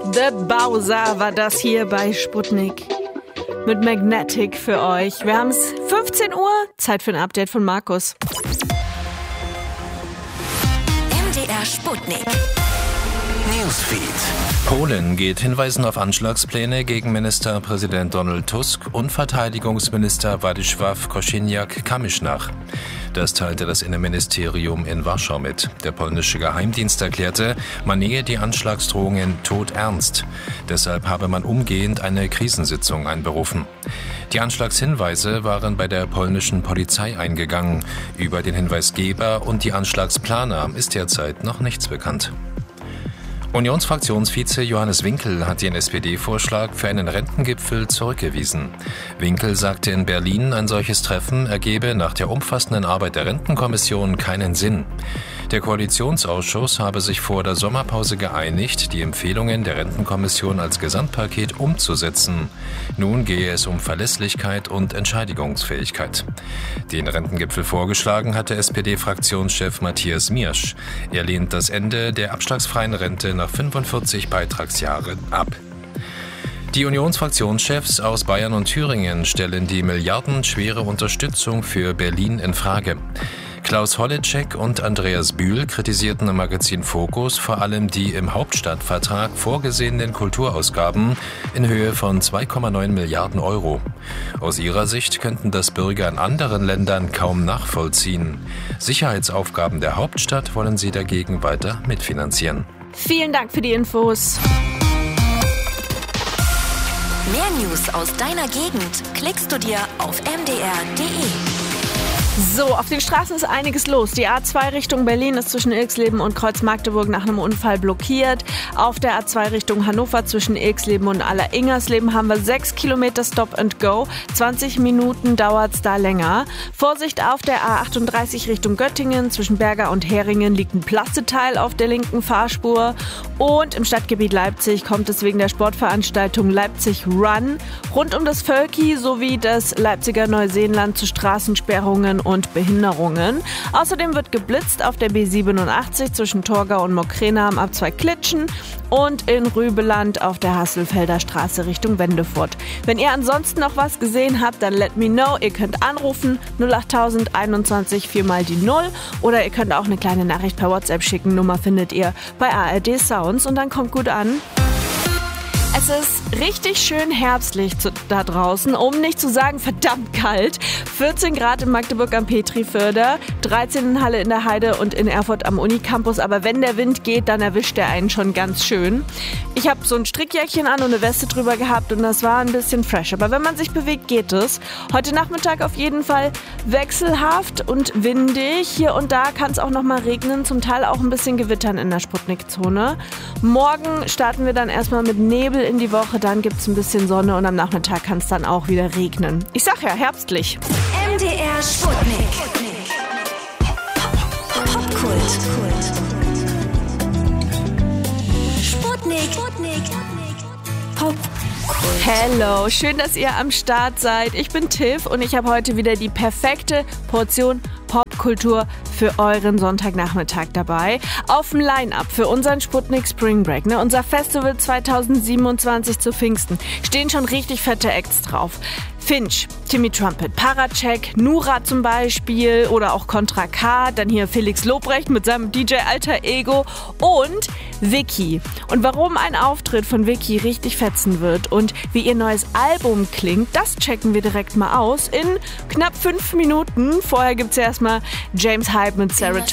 The Bowser war das hier bei Sputnik. Mit Magnetic für euch. Wir haben es 15 Uhr. Zeit für ein Update von Markus. MDR Sputnik. Newsfeed. Polen geht Hinweisen auf Anschlagspläne gegen Ministerpräsident Donald Tusk und Verteidigungsminister Władysław Kosiniak-Kamysz nach. Das teilte das Innenministerium in Warschau mit. Der polnische Geheimdienst erklärte, man nähe die Anschlagsdrohungen todernst. Deshalb habe man umgehend eine Krisensitzung einberufen. Die Anschlagshinweise waren bei der polnischen Polizei eingegangen. Über den Hinweisgeber und die Anschlagsplaner ist derzeit noch nichts bekannt. Unionsfraktionsvize Johannes Winkel hat den SPD-Vorschlag für einen Rentengipfel zurückgewiesen. Winkel sagte in Berlin, ein solches Treffen ergebe nach der umfassenden Arbeit der Rentenkommission keinen Sinn. Der Koalitionsausschuss habe sich vor der Sommerpause geeinigt, die Empfehlungen der Rentenkommission als Gesamtpaket umzusetzen. Nun gehe es um Verlässlichkeit und Entscheidungsfähigkeit. Den Rentengipfel vorgeschlagen hatte SPD-Fraktionschef Matthias Miersch. Er lehnt das Ende der abschlagsfreien Rente nach 45 Beitragsjahren ab. Die Unionsfraktionschefs aus Bayern und Thüringen stellen die milliardenschwere Unterstützung für Berlin in Frage. Klaus Holleczek und Andreas Bühl kritisierten im Magazin Focus vor allem die im Hauptstadtvertrag vorgesehenen Kulturausgaben in Höhe von 2,9 Milliarden Euro. Aus ihrer Sicht könnten das Bürger in anderen Ländern kaum nachvollziehen. Sicherheitsaufgaben der Hauptstadt wollen sie dagegen weiter mitfinanzieren. Vielen Dank für die Infos. Mehr News aus deiner Gegend klickst du dir auf mdr.de. So, auf den Straßen ist einiges los. Die A2 Richtung Berlin ist zwischen Ilksleben und Kreuz-Magdeburg nach einem Unfall blockiert. Auf der A2 Richtung Hannover zwischen Ilksleben und Aller-Ingersleben haben wir 6 Kilometer Stop and Go. 20 Minuten dauert es da länger. Vorsicht auf der A38 Richtung Göttingen. Zwischen Berger und Heringen liegt ein Plasteteil auf der linken Fahrspur. Und im Stadtgebiet Leipzig kommt es wegen der Sportveranstaltung Leipzig Run rund um das Völki sowie das Leipziger Neuseenland zu Straßensperrungen und Behinderungen. Außerdem wird geblitzt auf der B87 zwischen Torgau und Mokrena am Abzweig Klitschen und in Rübeland auf der Hasselfelder Straße Richtung Wendefurt. Wenn ihr ansonsten noch was gesehen habt, dann let me know. Ihr könnt anrufen 08000 21 4 mal die 0 oder ihr könnt auch eine kleine Nachricht per WhatsApp schicken. Nummer findet ihr bei ARD Sounds und dann kommt gut an. Es ist richtig schön herbstlich da draußen, um nicht zu sagen verdammt kalt. 14 Grad in Magdeburg am Petriförder, 13 in Halle in der Heide und in Erfurt am Unicampus. Aber wenn der Wind geht, dann erwischt er einen schon ganz schön. Ich habe so ein Strickjäckchen an und eine Weste drüber gehabt und das war ein bisschen fresh. Aber wenn man sich bewegt, geht es. Heute Nachmittag auf jeden Fall wechselhaft und windig. Hier und da kann es auch noch mal regnen, zum Teil auch ein bisschen gewittern in der Sputnik-Zone. Morgen starten wir dann erstmal mit Nebel in die Woche, dann gibt es ein bisschen Sonne und am Nachmittag kann es dann auch wieder regnen. Ich sag ja, herbstlich. MDR Sputnik. Popkult. Sputnik. Popkult. Hello, schön, dass ihr am Start seid. Ich bin Tiff und ich habe heute wieder die perfekte Portion Popkultur für euren Sonntagnachmittag dabei. Auf dem Line-Up für unseren Sputnik Spring Break, unser Festival 2027 zu Pfingsten, stehen schon richtig fette Acts drauf. Finch, Timmy Trumpet, Paracek, Nura zum Beispiel oder auch Contra K, dann hier Felix Lobrecht mit seinem DJ-Alter Ego und Vicky. Und warum ein Auftritt von Vicky richtig fetzen wird und wie ihr neues Album klingt, das checken wir direkt mal aus in knapp 5 Minuten. Vorher gibt's ja erstmal James Hype mit Sarah